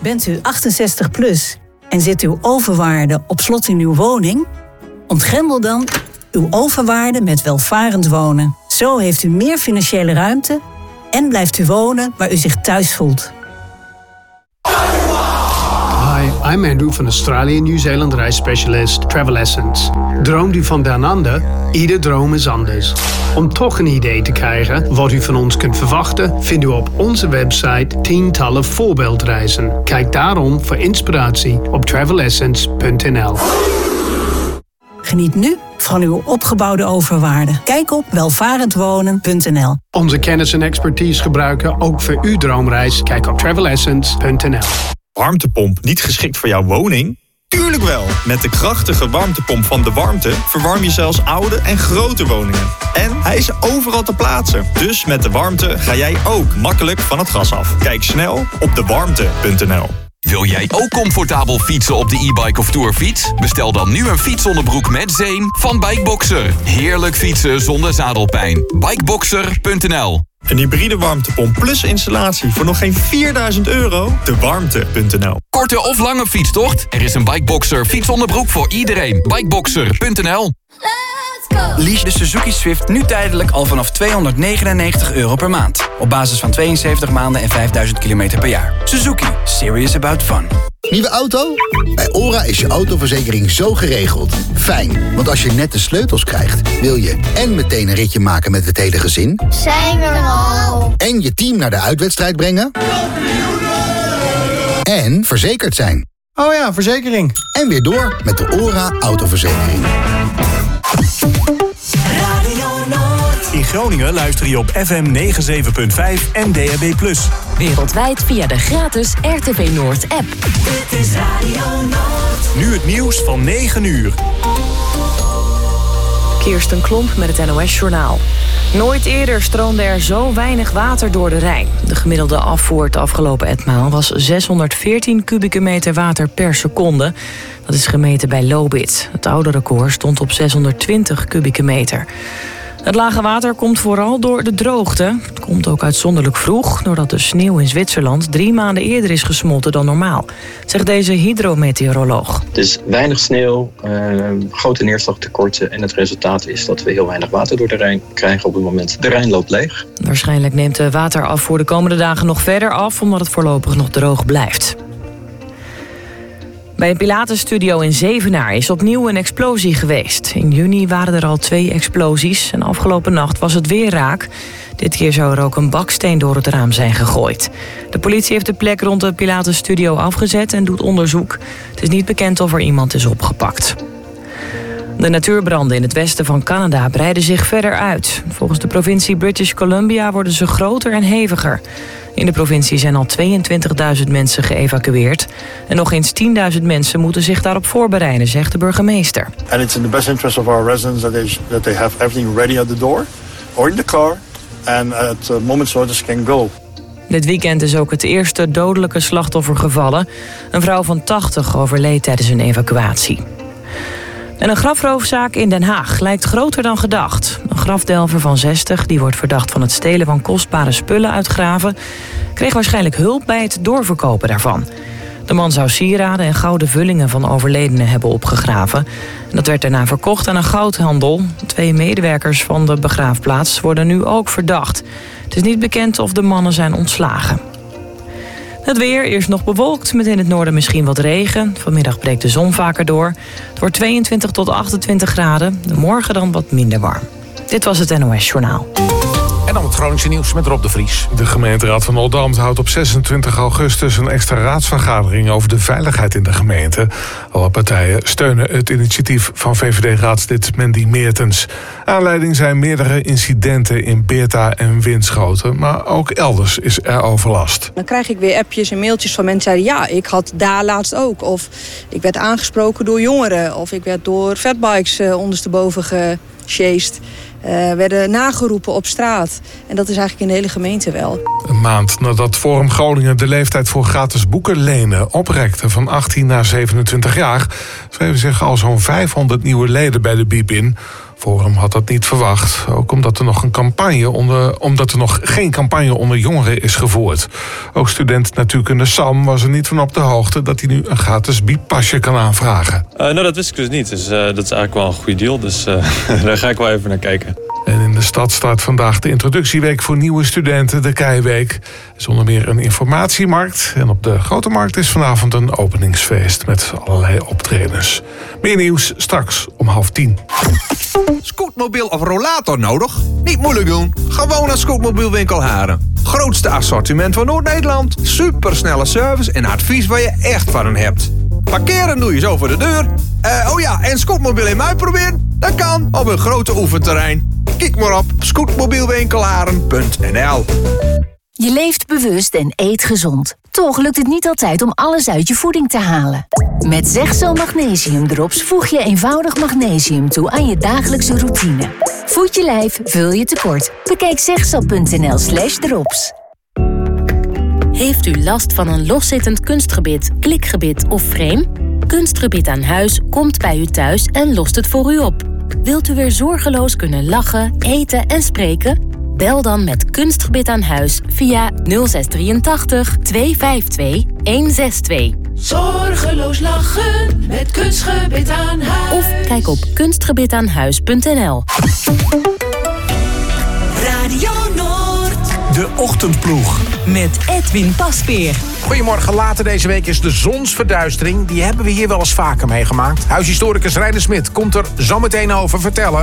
Bent u 68 plus en zit uw overwaarde op slot in uw woning? Ontgrendel dan uw overwaarde met welvarend wonen. Zo heeft u meer financiële ruimte en blijft u wonen waar u zich thuis voelt. Hi, I'm Andrew van Australië Nieuw-Zeeland reisspecialist Travel Essence. Droomt u van down under? Ieder droom is anders. Om toch een idee te krijgen wat u van ons kunt verwachten, vindt u op onze website tientallen voorbeeldreizen. Kijk daarom voor inspiratie op travelessence.nl. Geniet nu van uw opgebouwde overwaarde. Kijk op welvarendwonen.nl. Onze kennis en expertise gebruiken ook voor uw droomreis. Kijk op travelessence.nl. Warmtepomp niet geschikt voor jouw woning? Tuurlijk wel! Met de krachtige warmtepomp van De Warmte verwarm je zelfs oude en grote woningen. En hij is overal te plaatsen. Dus met De Warmte ga jij ook makkelijk van het gas af. Kijk snel op dewarmte.nl. Wil jij ook comfortabel fietsen op de e-bike of tourfiets? Bestel dan nu een fietsonderbroek met zeem van Bikeboxer. Heerlijk fietsen zonder zadelpijn. Bikeboxer.nl. Een hybride warmtepomp plus installatie voor nog geen €4.000? Dewarmte.nl. Korte of lange fietstocht? Er is een Bikeboxer fietsonderbroek voor iedereen. Bikeboxer.nl. Lease de Suzuki Swift nu tijdelijk al vanaf €299 per maand. Op basis van 72 maanden en 5000 kilometer per jaar. Suzuki. Serious about fun. Nieuwe auto? Bij OHRA is je autoverzekering zo geregeld. Fijn, want als je net de sleutels krijgt, wil je en meteen een ritje maken met het hele gezin. Zijn we er al? En je team naar de uitwedstrijd brengen. En verzekerd zijn. Oh ja, verzekering. En weer door met de OHRA autoverzekering. In Groningen luister je op FM 97.5 en DAB+. Wereldwijd via de gratis RTV Noord app. Dit is Radio Noord. Nu het nieuws van 9 uur. Kirsten Klomp met het NOS-journaal. Nooit eerder stroomde er zo weinig water door de Rijn. De gemiddelde afvoer het afgelopen etmaal was 614 kubieke meter water per seconde. Dat is gemeten bij Lobit. Het oude record stond op 620 kubieke meter. Het lage water komt vooral door de droogte. Het komt ook uitzonderlijk vroeg, doordat de sneeuw in Zwitserland 3 maanden eerder is gesmolten dan normaal, zegt deze hydrometeoroloog. Dus weinig sneeuw, grote neerslagtekorten en het resultaat is dat we heel weinig water door de Rijn krijgen op het moment. De Rijn loopt leeg. Waarschijnlijk neemt de waterafvoer de komende dagen nog verder af, omdat het voorlopig nog droog blijft. Bij een Pilates-studio in Zevenaar is opnieuw een explosie geweest. In juni waren er al 2 explosies en afgelopen nacht was het weer raak. Dit keer zou er ook een baksteen door het raam zijn gegooid. De politie heeft de plek rond de Pilates-studio afgezet en doet onderzoek. Het is niet bekend of er iemand is opgepakt. De natuurbranden in het westen van Canada breiden zich verder uit. Volgens de provincie British Columbia worden ze groter en heviger. In de provincie zijn al 22.000 mensen geëvacueerd. En nog eens 10.000 mensen moeten zich daarop voorbereiden, zegt de burgemeester. And it's in the best interest of our residents that they have everything ready at the door or in the car and at a moment's notice can go. Dit weekend is ook het eerste dodelijke slachtoffer gevallen. Een vrouw van 80 overleed tijdens een evacuatie. En een grafroofzaak in Den Haag lijkt groter dan gedacht. Een grafdelver van 60, die wordt verdacht van het stelen van kostbare spullen uit graven, kreeg waarschijnlijk hulp bij het doorverkopen daarvan. De man zou sieraden en gouden vullingen van overledenen hebben opgegraven. En dat werd daarna verkocht aan een goudhandel. 2 medewerkers van de begraafplaats worden nu ook verdacht. Het is niet bekend of de mannen zijn ontslagen. Het weer, eerst nog bewolkt, met in het noorden misschien wat regen. Vanmiddag breekt de zon vaker door. Het wordt 22 tot 28 graden. Morgen dan wat minder warm. Dit was het NOS Journaal. En dan het Groningse nieuws met Rob de Vries. De gemeenteraad van Oldambt houdt op 26 augustus een extra raadsvergadering over de veiligheid in de gemeente. Alle partijen steunen het initiatief van VVD-raadslid Mandy Meertens. Aanleiding zijn meerdere incidenten in Beerta en Winschoten, maar ook elders is er overlast. Dan krijg ik weer appjes en mailtjes van mensen die zeiden, ja, ik had daar laatst ook. Of ik werd aangesproken door jongeren. Of ik werd door fatbikes ondersteboven gesjeest. Werden nageroepen op straat. En dat is eigenlijk in de hele gemeente wel. Een maand nadat Forum Groningen de leeftijd voor gratis boeken lenen oprekte van 18 naar 27 jaar... schreven zich al zo'n 500 nieuwe leden bij de BIEB in. Forum had dat niet verwacht, ook omdat er nog geen campagne onder jongeren is gevoerd. Ook student natuurkunde Sam was er niet van op de hoogte dat hij nu een gratis bipasje kan aanvragen. Dat wist ik dus niet, dus dat is eigenlijk wel een goede deal, dus daar ga ik wel even naar kijken. En in de stad start vandaag de introductieweek voor nieuwe studenten, de Keiweek. Er is onder meer een informatiemarkt. En op de Grote Markt is vanavond een openingsfeest met allerlei optredens. Meer nieuws straks om 9:30. Scootmobiel of rollator nodig? Niet moeilijk doen. Gewoon naar Scootmobielwinkel Haren. Grootste assortiment van Noord-Nederland. Supersnelle service en advies waar je echt van hen hebt. Parkeren doe je zo voor de deur. En scootmobiel in uitproberen? Dat kan op een grote oefenterrein. Kijk maar op scootmobielwinkelharen.nl. Je leeft bewust en eet gezond. Toch lukt het niet altijd om alles uit je voeding te halen. Met Zegzo Magnesium Drops voeg je eenvoudig magnesium toe aan je dagelijkse routine. Voed je lijf, vul je tekort. Bekijk zegzo.nl/drops. Heeft u last van een loszittend kunstgebit, klikgebit of frame? Kunstgebit aan huis komt bij u thuis en lost het voor u op. Wilt u weer zorgeloos kunnen lachen, eten en spreken? Bel dan met Kunstgebit aan huis via 0683 252 162. Zorgeloos lachen met Kunstgebit aan huis. Of kijk op kunstgebitaanhuis.nl. Radio Noord. De Ochtendploeg. Met Edwin Paspeer. Goedemorgen, later deze week is de zonsverduistering. Die hebben we hier wel eens vaker meegemaakt. Huishistoricus Reiner Smit komt er zo meteen over vertellen.